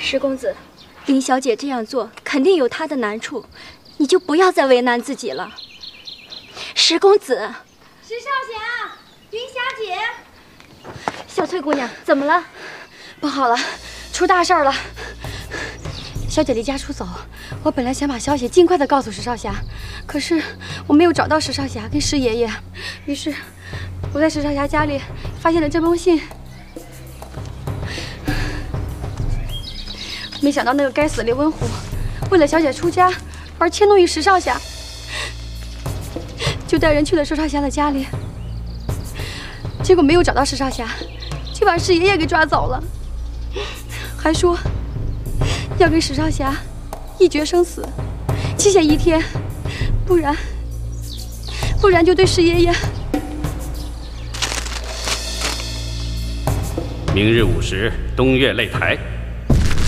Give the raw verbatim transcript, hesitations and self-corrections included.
石公子，林小姐这样做肯定有她的难处，你就不要再为难自己了。石公子， 石少侠，云霞姐， 小翠姑娘，怎么了？ 不好了，出大事了！小姐离家出走，我本来想把消息尽快的告诉石少侠，可是我没有找到石少侠跟石爷爷，于是我在石少侠家里发现了这封信。没想到那个该死的刘文虎，为了小姐出家而迁怒于石少侠，就带人去了石少侠的家里，结果没有找到石少侠，就把石爷爷给抓走了，还说要跟石少侠一决生死，期限一天，不然不然就对石爷爷。 明日午时，东岳擂台。